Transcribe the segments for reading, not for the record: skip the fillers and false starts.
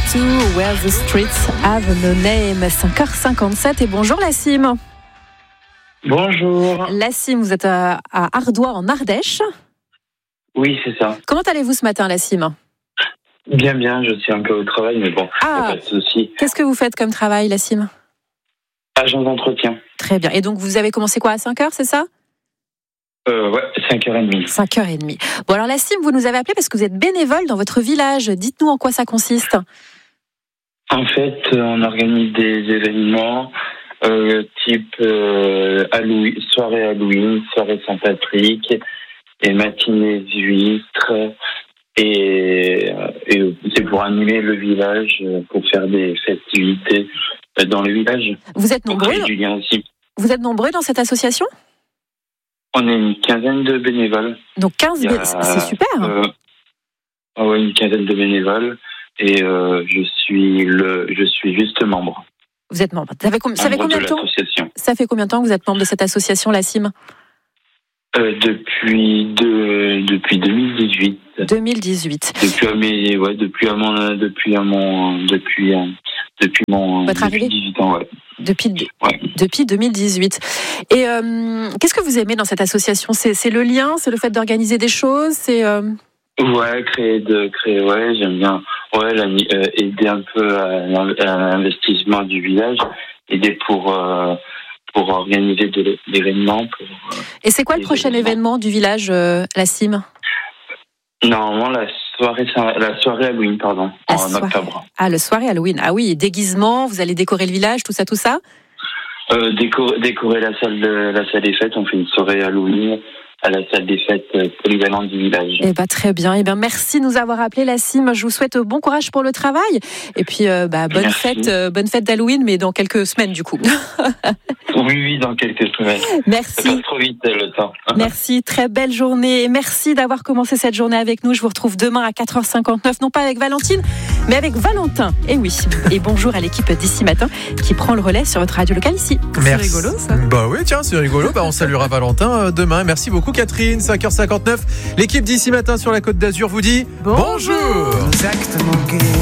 U2, Where the Streets Have No Name, 5h57 et bonjour Lassim. Bonjour. Lassim, vous êtes à Ardoix en Ardèche. Oui, c'est ça. Comment allez-vous ce matin Lassim ? Bien, je suis un peu au travail, mais bon, pas de souci. Qu'est-ce que vous faites comme travail Lassim ? Agent d'entretien. Très bien, et donc vous avez commencé quoi à 5h, c'est ça ? Ouais, 5h30. 5h30. Bon alors Lassim, vous nous avez appelé parce que vous êtes bénévole dans votre village. Dites-nous en quoi ça consiste. En fait, on organise des événements type soirée Halloween, soirée Saint-Patrick, et matinée d'huîtres. Et c'est pour animer le village, pour faire des festivités dans le village. Vous êtes nombreux du lien aussi. Vous êtes nombreux dans cette association ? On est une quinzaine de bénévoles. Donc 15 c'est super. Oui, une quinzaine de bénévoles. Et je suis juste membre. Vous êtes membre. Ça fait combien de temps ? Ça fait combien de temps que vous êtes membre de cette association, Lassim ? Depuis 2018. 2018. Depuis votre arrivée ? 18 ans, ouais. Depuis 2018. Et qu'est-ce que vous aimez dans cette association ? C'est le lien, c'est le fait d'organiser des choses, c'est Ouais, créer, ouais, j'aime bien. Ouais, aider un peu à l'investissement du village, aider pour organiser des événements. Et c'est quoi le prochain événement du village, Lassim ? Normalement, la soirée Halloween, en octobre. Ah, la soirée Halloween. Ah oui, déguisement, vous allez décorer le village, tout ça ? Décorer la salle des fêtes, on fait une soirée Halloween à la salle des fêtes polyvalente du village. Très bien. Merci de nous avoir appelé Lassim. Je vous souhaite bon courage pour le travail. Et puis, bonne fête d'Halloween, mais dans quelques semaines, du coup. Oui, dans quelques semaines. Merci. Ça passe trop vite, le temps. Merci. Très belle journée. Et merci d'avoir commencé cette journée avec nous. Je vous retrouve demain à 4h59, non pas avec Valentine, mais avec Valentin. Et oui. Et bonjour à l'équipe d'Ici Matin qui prend le relais sur votre radio locale ici. Merci. C'est rigolo, ça. Bah oui, tiens, c'est rigolo. On saluera Valentin demain. Merci beaucoup, Catherine. 5h59. L'équipe d'Ici Matin sur la Côte d'Azur vous dit bonjour. Exactement.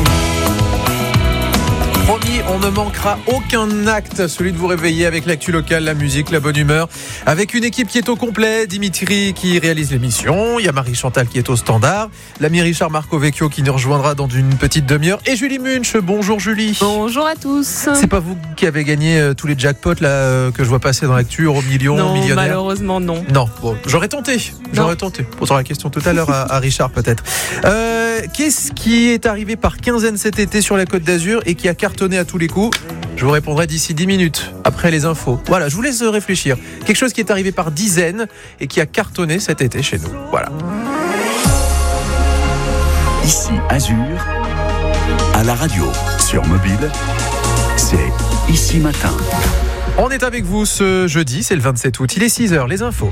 Promis, on ne manquera aucun acte, celui de vous réveiller avec l'actu locale, la musique, la bonne humeur, avec une équipe qui est au complet. Dimitri qui réalise l'émission, il y a Marie-Chantal qui est au standard, l'ami Richard Marco Vecchio qui nous rejoindra dans une petite demi-heure, et Julie Munch. Bonjour Julie. Bonjour à tous. C'est pas vous qui avez gagné tous les jackpots là que je vois passer dans l'actu, Euro Million, non, Millionnaire? Malheureusement non. Non, bon, j'aurais tenté. On posera la question tout à l'heure à Richard peut-être. Qu'est-ce qui est arrivé par quinzaine cet été sur la Côte d'Azur et qui a cartonné à tous les coups? Je vous répondrai d'ici 10 minutes, après les infos. Voilà, je vous laisse réfléchir. Quelque chose qui est arrivé par dizaines et qui a cartonné cet été chez nous. Voilà. Ici Azur, à la radio, sur mobile, c'est Ici Matin. On est avec vous ce jeudi, c'est le 27 août. Il est 6h, les infos.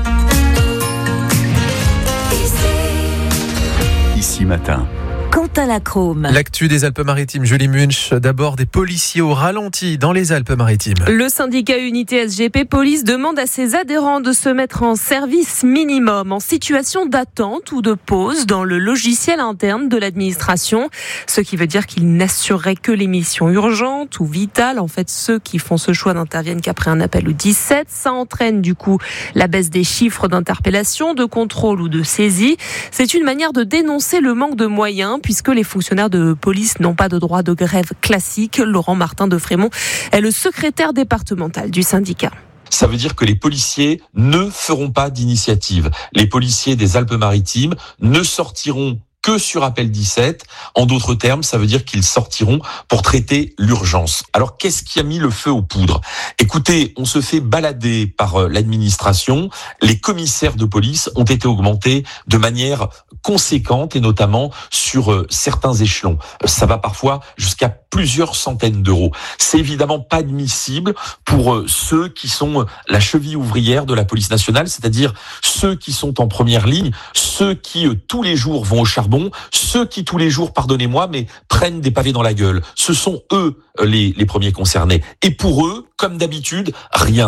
Ici Matin. Quentin Lacrome. L'actu des Alpes-Maritimes, Julie Munch. D'abord, des policiers au ralenti dans les Alpes-Maritimes. Le syndicat Unité SGP Police demande à ses adhérents de se mettre en service minimum, en situation d'attente ou de pause dans le logiciel interne de l'administration. Ce qui veut dire qu'ils n'assureraient que les missions urgentes ou vitales. En fait, ceux qui font ce choix n'interviennent qu'après un appel au 17. Ça entraîne du coup la baisse des chiffres d'interpellation, de contrôle ou de saisie. C'est une manière de dénoncer le manque de moyens, puisque les fonctionnaires de police n'ont pas de droit de grève classique. Laurent Martin de Frémont est le secrétaire départemental du syndicat. Ça veut dire que les policiers ne feront pas d'initiative. Les policiers des Alpes-Maritimes ne sortiront que sur appel 17. En d'autres termes, ça veut dire qu'ils sortiront pour traiter l'urgence. Alors, qu'est-ce qui a mis le feu aux poudres ? Écoutez, on se fait balader par l'administration. Les commissaires de police ont été augmentés de manière conséquente et notamment sur certains échelons. Ça va parfois jusqu'à plusieurs centaines d'euros. C'est évidemment pas admissible pour ceux qui sont la cheville ouvrière de la police nationale, c'est-à-dire ceux qui sont en première ligne, ceux qui tous les jours vont au charbon, ceux qui tous les jours, pardonnez-moi, mais prennent des pavés dans la gueule. Ce sont eux les premiers concernés. Et pour eux, comme d'habitude, rien.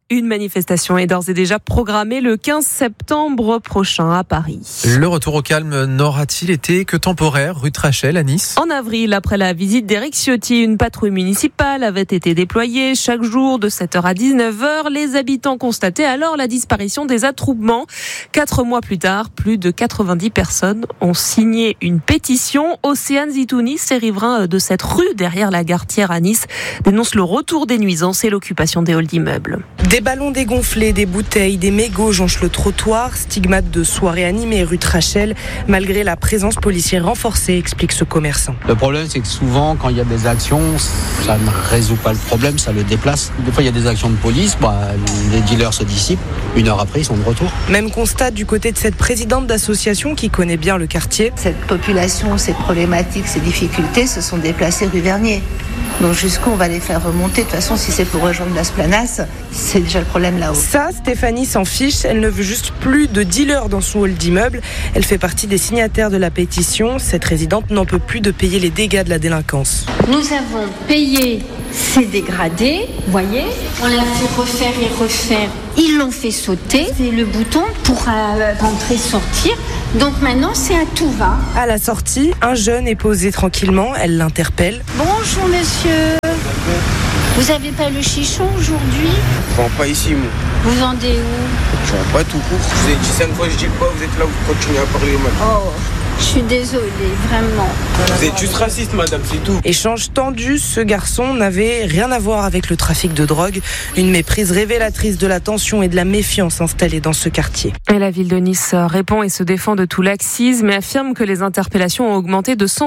Une manifestation est d'ores et déjà programmée le 15 septembre prochain à Paris. Le retour au calme n'aura-t-il été que temporaire, rue Trachel à Nice ? En avril, après la visite d'Éric Ciotti, une patrouille municipale avait été déployée chaque jour de 7h à 19h. Les habitants constataient alors la disparition des attroupements. 4 mois plus tard, plus de 90 personnes ont signé une pétition. Océane Zitouni, ces riverains de cette rue derrière la Gartière à Nice, dénoncent le retour des nuisances et l'occupation des halls d'immeubles. Des ballons dégonflés, des bouteilles, des mégots jonchent le trottoir, stigmate de soirées animées rue Trachel, malgré la présence policière renforcée, explique ce commerçant. Le problème, c'est que souvent, quand il y a des actions, ça ne résout pas le problème, ça le déplace. Des fois, il y a des actions de police, les dealers se dissipent, 1 heure après, ils sont de retour. Même constat du côté de cette présidente d'association qui connaît bien le quartier. Cette population, ces problématiques, ces difficultés se sont déplacées rue Vernier. Donc jusqu'où on va les faire remonter. De toute façon, si c'est pour rejoindre Las Planas, c'est déjà le problème là-haut. Ça, Stéphanie s'en fiche. Elle ne veut juste plus de dealers dans son hall d'immeuble. Elle fait partie des signataires de la pétition. Cette résidente n'en peut plus de payer les dégâts de la délinquance. Nous avons payé ces dégradés, vous voyez. On l'a fait refaire et refaire. Ils l'ont fait sauter. C'est le bouton pour rentrer, sortir. Donc maintenant, c'est à tout va. À la sortie, un jeune est posé tranquillement. Elle l'interpelle. Bonjour monsieur. Vous avez pas le chichon aujourd'hui ? Je vends pas ici, moi. Vous vendez où ? Je vends pas tout court. Je vous ai dit 5 fois, je dis pas, vous êtes là, vous continuez à parler mal. Oh, je suis désolée, vraiment. Vous êtes juste raciste, madame, c'est tout. Échange tendu, ce garçon n'avait rien à voir avec le trafic de drogue. Une méprise révélatrice de la tension et de la méfiance installée dans ce quartier. Et la ville de Nice répond et se défend de tout laxisme et affirme que les interpellations ont augmenté de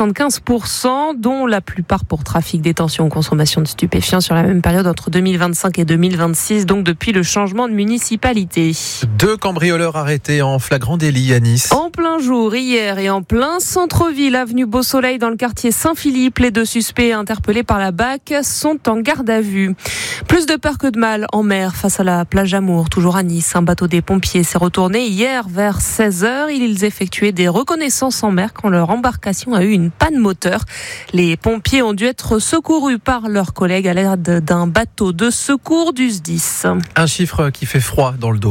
175%, dont la plupart pour trafic, détention ou consommation de stupéfiants sur la même période entre 2025 et 2026, donc depuis le changement de municipalité. 2 cambrioleurs arrêtés en flagrant délit à Nice. En plein jour, hier, et en plein centre-ville, avenue Beau Soleil dans le quartier Saint-Philippe, les 2 suspects interpellés par la BAC sont en garde à vue. Plus de peur que de mal en mer face à la plage Amour, toujours à Nice. Un bateau des pompiers s'est retourné hier vers 16h. Ils effectuaient des reconnaissances en mer quand leur embarcation a eu une panne moteur. Les pompiers ont dû être secourus par leurs collègues à l'aide d'un bateau de secours du SDIS. Un chiffre qui fait froid dans le dos.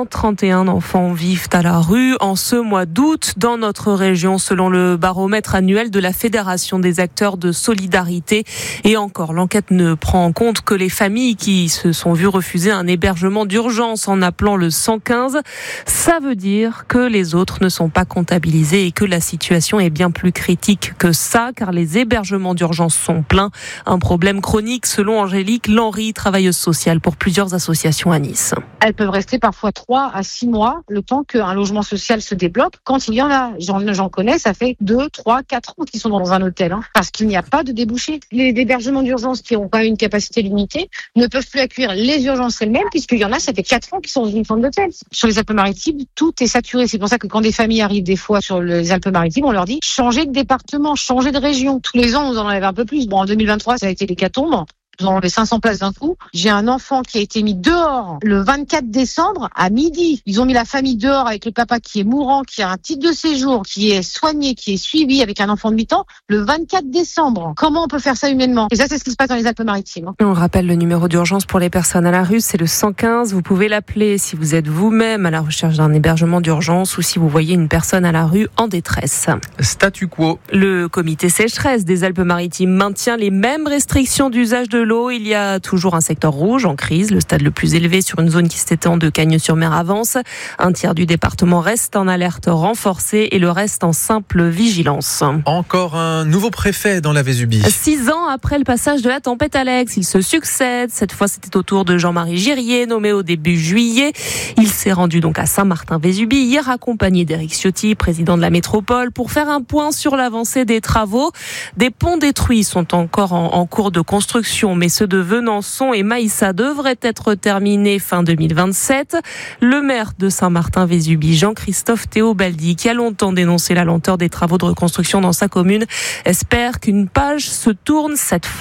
131 enfants vivent à la rue en ce mois d'août dans notre région, selon le baromètre annuel de la Fédération des acteurs de solidarité. Et encore, l'enquête ne prend en compte que les familles qui se sont vues refuser un hébergement d'urgence en appelant le 115. Ça veut dire que les autres ne sont pas comptabilisés et que la situation est bien plus critique que ça, car les hébergements d'urgence sont pleins. Un problème chronique, selon Angélique Lenry, travailleuse sociale pour plusieurs associations à Nice. Elles peuvent rester parfois 3 à 6 mois, le temps qu'un logement social se débloque. Quand il y en a, j'en connais, ça fait 2, 3, 4 ans qu'ils sont dans un hôtel, parce qu'il n'y a pas de débouché. Les hébergements d'urgence qui n'ont pas une capacité limitée ne peuvent plus accueillir les urgences elles-mêmes, puisqu'il y en a, ça fait 4 ans qu'ils sont dans une forme d'hôtel. Sur les Alpes-Maritimes, tout est saturé. C'est pour ça que quand des familles arrivent des fois sur les Alpes-Maritimes, on leur dit changez de département, changez de région. Tous les ans, on en enlève un peu plus. Bon, en 2023, ça a été l'hécatombe. Nous avons enlevé 500 places d'un coup. J'ai un enfant qui a été mis dehors le 24 décembre à midi. Ils ont mis la famille dehors avec le papa qui est mourant, qui a un titre de séjour, qui est soigné, qui est suivi avec un enfant de 8 ans le 24 décembre. Comment on peut faire ça humainement ? Et ça, c'est ce qui se passe dans les Alpes-Maritimes. On rappelle le numéro d'urgence pour les personnes à la rue, c'est le 115. Vous pouvez l'appeler si vous êtes vous-même à la recherche d'un hébergement d'urgence ou si vous voyez une personne à la rue en détresse. Statu quo. Le comité sécheresse des Alpes-Maritimes maintient les mêmes restrictions d'usage de l'eau. Il y a toujours un secteur rouge en crise, le stade le plus élevé sur une zone qui s'étend de Cagnes-sur-Mer avance. Un tiers du département reste en alerte renforcée et le reste en simple vigilance. Encore un nouveau préfet dans la Vésubie. 6 ans après le passage de la tempête Alex, il se succède. Cette fois, c'était au tour de Jean-Marie Girier, nommé au début juillet. Il s'est rendu donc à Saint-Martin-Vésubie hier, accompagné d'Éric Ciotti, président de la métropole, pour faire un point sur l'avancée des travaux. Des ponts détruits sont encore en cours de construction, mais ceux de Venançon et Maïssa devraient être terminés fin 2027. Le maire de Saint-Martin-Vésubie, Jean-Christophe Théobaldi, qui a longtemps dénoncé la lenteur des travaux de reconstruction dans sa commune, espère qu'une page se tourne cette fois.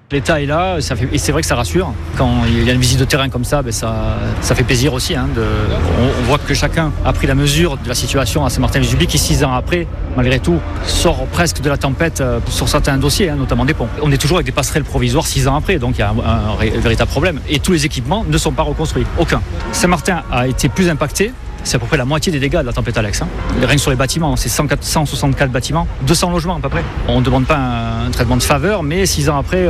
L'État est là, et c'est vrai que ça rassure. Quand il y a une visite de terrain comme ça, ça fait plaisir aussi. On voit que chacun a pris la mesure de la situation à Saint-Martin-les-Ublies qui 6 ans après, malgré tout, sort presque de la tempête sur certains dossiers, notamment des ponts. On est toujours avec des passerelles provisoires 6 ans après, donc il y a un véritable problème. Et tous les équipements ne sont pas reconstruits, aucun. Saint-Martin a été plus impacté. C'est à peu près la moitié des dégâts de la tempête Alex. Rien que sur les bâtiments, c'est 164 bâtiments, 200 logements à peu près. On ne demande pas un traitement de faveur, mais 6 ans après,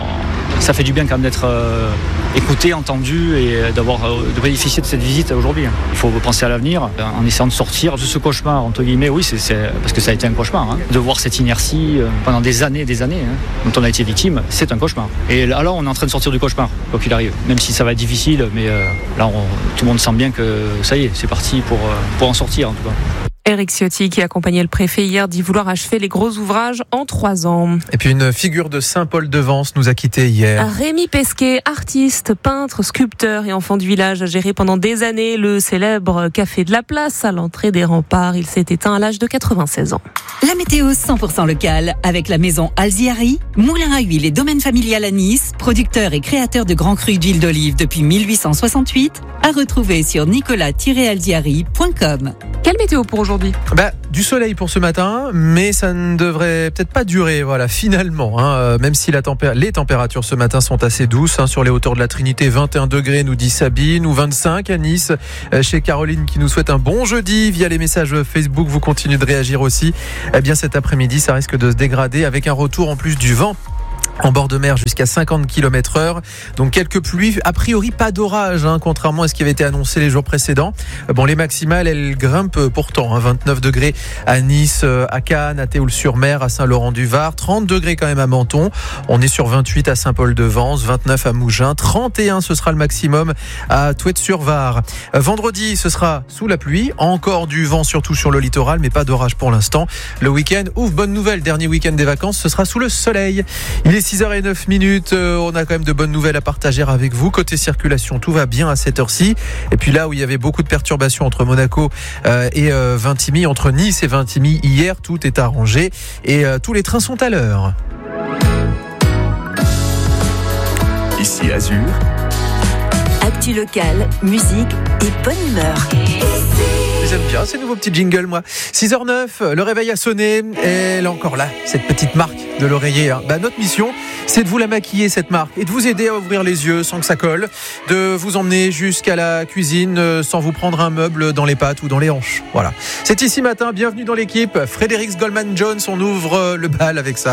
ça fait du bien quand même d'être écouté, entendu et de bénéficier de cette visite aujourd'hui. Il faut penser à l'avenir en essayant de sortir de ce cauchemar, entre guillemets. Oui, c'est parce que ça a été un cauchemar. De voir cette inertie pendant des années dont on a été victime, c'est un cauchemar. Et là, on est en train de sortir du cauchemar, quoi qu'il arrive. Même si ça va être difficile, mais là, tout le monde sent bien que ça y est, c'est parti pour en sortir en tout cas. Éric Ciotti, qui accompagnait le préfet hier, dit vouloir achever les gros ouvrages en 3 ans. Et puis une figure de Saint-Paul-de-Vence nous a quittés hier. Rémi Pesquet, artiste, peintre, sculpteur et enfant du village, a géré pendant des années le célèbre Café de la Place à l'entrée des Remparts. Il s'est éteint à l'âge de 96 ans. La météo 100% locale avec la maison Alziari, moulin à huile et domaine familial à Nice, producteur et créateur de grands crus d'huile d'olive depuis 1868, à retrouver sur nicolas-alziari.com. Quelle météo pour aujourd'hui ? Du soleil pour ce matin, mais ça ne devrait peut-être pas durer, finalement. Même si les températures ce matin sont assez douces. Sur les hauteurs de la Trinité, 21 degrés, nous dit Sabine, ou 25 à Nice. Chez Caroline qui nous souhaite un bon jeudi via les messages Facebook. Vous continuez de réagir aussi. Cet après-midi, ça risque de se dégrader avec un retour en plus du vent en bord de mer jusqu'à 50 km/h. Donc quelques pluies, a priori pas d'orage, contrairement à ce qui avait été annoncé les jours précédents. Les maximales, elles grimpent pourtant. 29 degrés à Nice, à Cannes, à Théoul-sur-Mer, à Saint-Laurent-du-Var, 30 degrés quand même à Menton. On est sur 28 à Saint-Paul-de-Vence, 29 à Mougins, 31 ce sera le maximum à Thouet-sur-Var. Vendredi, ce sera sous la pluie, encore du vent surtout sur le littoral, mais pas d'orage pour l'instant. Le week-end, bonne nouvelle, dernier week-end des vacances, ce sera sous le soleil. Il est 6h09, on a quand même de bonnes nouvelles à partager avec vous. Côté circulation, tout va bien à cette heure-ci. Et puis là où il y avait beaucoup de perturbations entre Monaco et Vintimille, entre Nice et Vintimille hier, tout est arrangé et tous les trains sont à l'heure. Ici Azur. Actu locale, musique et bonne humeur. J'aime bien ces nouveaux petits jingles, moi. 6h09, le réveil a sonné. Et elle est encore là, cette petite marque de l'oreiller. Notre mission, c'est de vous la maquiller, cette marque, et de vous aider à ouvrir les yeux sans que ça colle, de vous emmener jusqu'à la cuisine sans vous prendre un meuble dans les pattes ou dans les hanches. Voilà. C'est ici matin, bienvenue dans l'équipe. Frédéric Goldman Jones, on ouvre le bal avec ça.